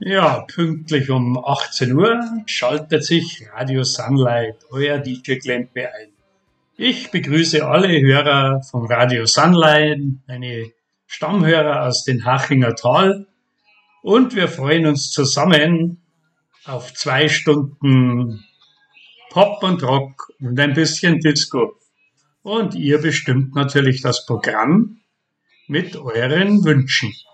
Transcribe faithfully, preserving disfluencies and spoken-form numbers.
Ja, pünktlich um achtzehn Uhr schaltet sich Radio Sunlight, euer D J Klempe ein. Ich begrüße alle Hörer von Radio Sunlight, meine Stammhörer aus den Hachinger Tal, und wir freuen uns zusammen auf zwei Stunden Pop und Rock und ein bisschen Disco. Und ihr bestimmt natürlich das Programm mit euren Wünschen.